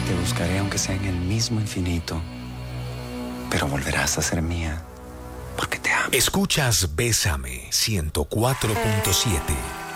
Te buscaré aunque sea en el mismo infinito, pero volverás a ser mía, porque te amo. Escuchas Bésame 104.7.